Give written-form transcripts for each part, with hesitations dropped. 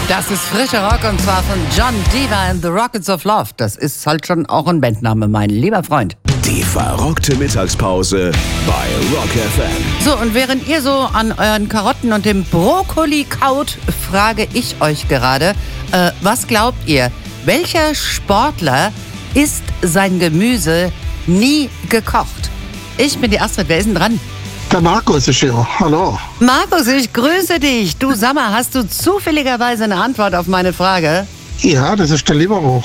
Das ist frischer Rock und zwar von John Diva and the Rockets of Love. Das ist halt schon auch ein Bandname, mein lieber Freund. Die verrockte Mittagspause bei Rock FM. So, und während ihr so an euren Karotten und dem Brokkoli kaut, frage ich euch gerade, was glaubt ihr? Welcher Sportler isst sein Gemüse nie gekocht? Ich bin die Astrid, wer ist denn dran? Der Markus ist hier. Hallo. Markus, ich grüße dich. Du, sag mal, hast du zufälligerweise eine Antwort auf meine Frage? Ja, das ist der Libero.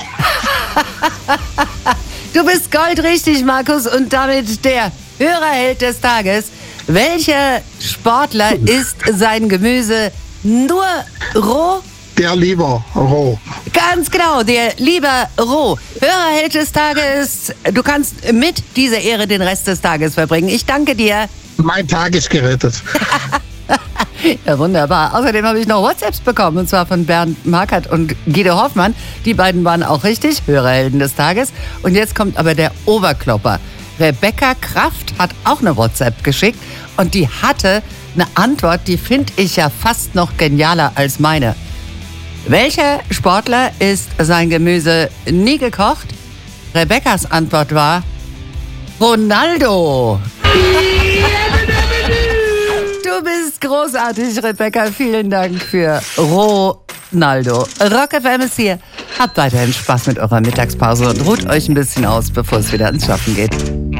Du bist goldrichtig, Markus, und damit der Hörerheld des Tages. Welcher Sportler isst sein Gemüse nur roh? Der Libero. Ganz genau, der lieber roh. Hörerheld des Tages, du kannst mit dieser Ehre den Rest des Tages verbringen. Ich danke dir. Mein Tag ist gerettet. Ja, wunderbar. Außerdem habe ich noch WhatsApps bekommen, und zwar von Bernd Markert und Guido Hoffmann. Die beiden waren auch richtig Hörerhelden des Tages. Und jetzt kommt aber der Oberklopper. Rebecca Kraft hat auch eine WhatsApp geschickt und die hatte eine Antwort, die finde ich ja fast noch genialer als meine. Welcher Sportler isst sein Gemüse nie gekocht? Rebeccas Antwort war Ronaldo. Du bist großartig, Rebecca. Vielen Dank für Ronaldo. Rock FM ist hier. Habt weiterhin Spaß mit eurer Mittagspause und ruht euch ein bisschen aus, bevor es wieder ins Schaffen geht.